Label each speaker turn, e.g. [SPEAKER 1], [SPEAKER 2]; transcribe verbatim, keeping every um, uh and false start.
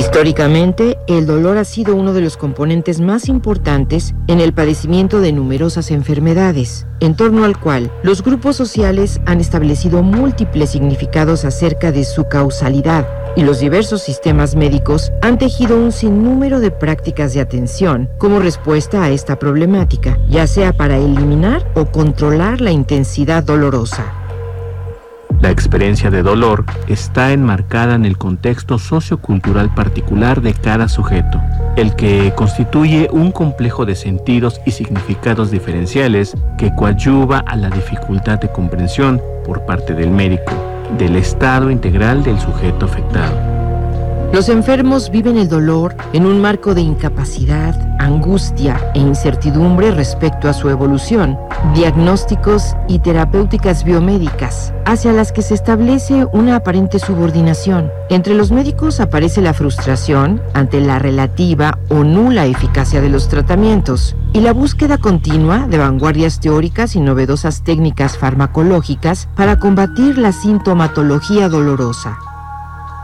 [SPEAKER 1] Históricamente, el dolor ha sido uno de los componentes más importantes en el padecimiento de numerosas enfermedades, en torno al cual los grupos sociales han establecido múltiples significados acerca de su causalidad, y los diversos sistemas médicos han tejido un sinnúmero de prácticas de atención como respuesta a esta problemática, ya sea para eliminar o controlar la intensidad dolorosa.
[SPEAKER 2] La experiencia de dolor está enmarcada en el contexto sociocultural particular de cada sujeto, el que constituye un complejo de sentidos y significados diferenciales que coadyuva a la dificultad de comprensión por parte del médico del estado integral del sujeto afectado.
[SPEAKER 1] Los enfermos viven el dolor en un marco de incapacidad, angustia e incertidumbre respecto a su evolución, diagnósticos y terapéuticas biomédicas, hacia las que se establece una aparente subordinación. Entre los médicos aparece la frustración ante la relativa o nula eficacia de los tratamientos y la búsqueda continua de vanguardias teóricas y novedosas técnicas farmacológicas para combatir la sintomatología dolorosa.